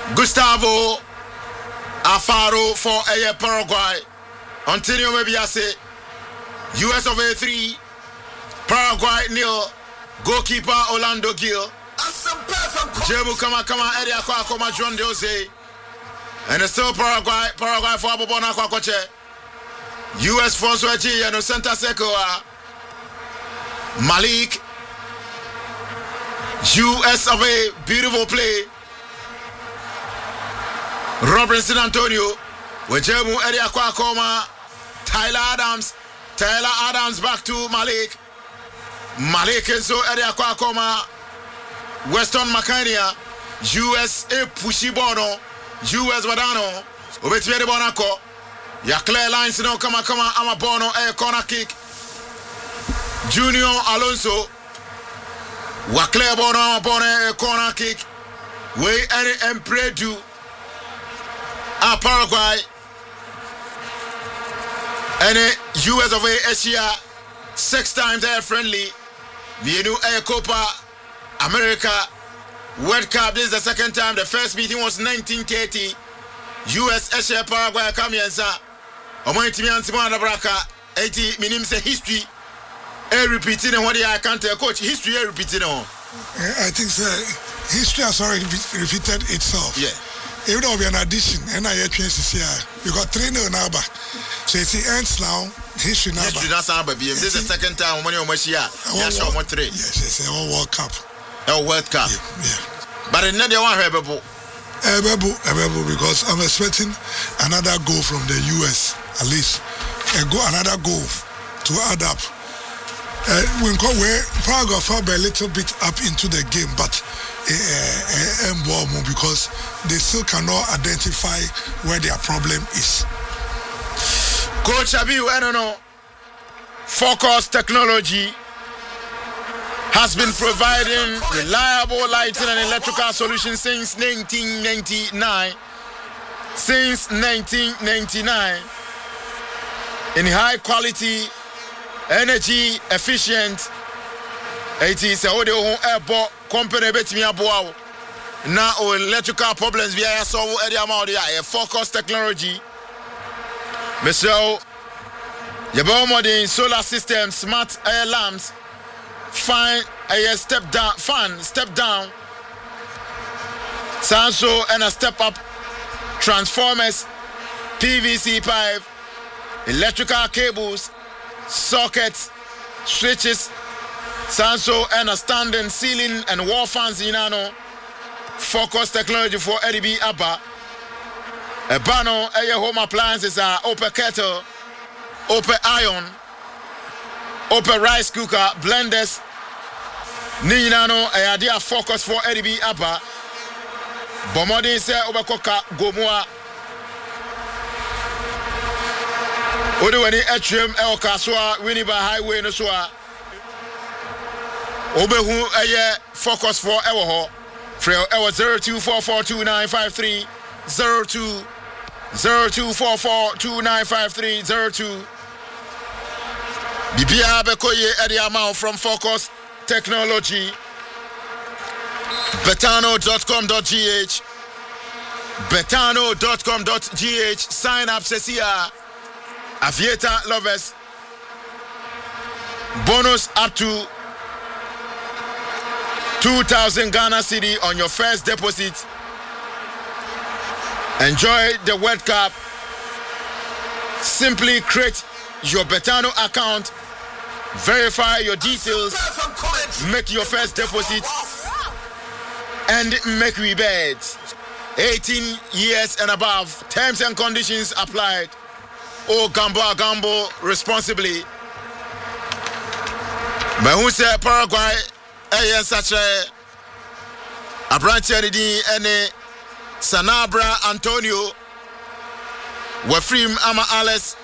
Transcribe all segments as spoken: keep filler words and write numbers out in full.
Gustavo Alfaro for a Paraguay. Antonio Mebiase, U S of A three, Paraguay nil, goalkeeper Orlando Gil, Jebu Kama Kama Edia Kwakoma John Jose, and it's still Paraguay, Paraguy for Abobona Kwakoche, U S for Swaji and Santa Sekoa, Malik, U S of A, beautiful play, Robinson Antonio, Wajebu Edia Kwakoma, Tyler Adams, Tyler Adams back to Malik. Malik is so Edia Kwakoma, Weston Makania, U S A Pushi Bono, U S Vadano, Obetiere Bonako, Ya clear lines no kama kama ama Bono a corner kick. Junior Alonso, Wa clear Bono ama Bono a corner kick. We any Empredu, a Paraguay. And U S of A Asia six times air friendly. Mienu Air Copa America World Cup. This is the second time. The first meeting was nineteen thirty. U S Asia Paraguay Kamienza. Omoitimi Antimana Braka eighty minimum say history. A repeating what I can't tell coach. History a repeating on. I think so. History has already repeated itself. Yeah. It will be an addition, and I have changed this year. We got three nil now back. So it ends now. History now. History now sound baby. This is the second time when you're much here. Yes, one three. Yes, it's a World Cup. A World Cup. Yeah. yeah. But another one, Rebel. Rebel, Rebel, because I'm expecting another goal from the U S at least. A go, another goal to add up. Uh, when we Prague fell a little bit up into the game, but uh, uh, because they still cannot identify where their problem is. Coach Abiu, I don't know. Focus Technology has been providing reliable lighting and electrical solutions since nineteen ninety-nine. Since nineteen ninety-nine, in high quality, energy efficient. It is a audio airport company betting me now electrical problems via solve area amount a Focus Technology. Michelle Yabo modern solar system, smart air lamps, fine air step down fan, step down, Sanso and a step up transformers, P V C pipe, electrical cables, sockets, switches, Sanso and a standing ceiling and wall fans in ano. Focus Technology for Eddie B. Abba. A bano, a home appliances are open kettle, open iron, open rice cooker, blenders. Ninano, a idea Focus for Eddie B. Abba. Bomodin se obekoka gomua. Odeweni Atrium El Kaswa, Winneba Highway no soa. Obehu aye Focus for Ewoho. Frail Ewo zero two four four two nine five three zero two zero two four four two nine five three zero two. Bibia Bekoye Eddie Amount from Focus Technology. betano dot com dot g h betano dot com dot g h. Sign up Cecia Aviator lovers. Bonus up to two thousand Ghana cedi on your first deposit. Enjoy the World Cup. Simply create your Betano account, verify your details, make your first deposit, and make we bet. eighteen years and above. Terms and conditions applied. Oh, gamble, gamble responsibly. But who said Paraguay? Eh, such a branch editing any Sanabra Antonio Wafrim Ama Alice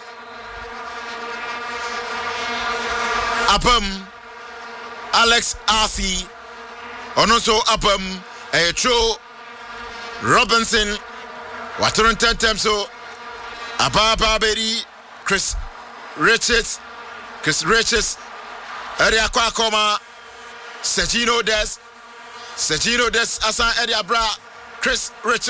Apam Alex Arsi Onoso Apam a true Robinson Waturan Temso Ababa Berry Chris Richards Chris Richards Area Kwakoma Sergino Des Sergino Des Asan Edia Bra Chris Richards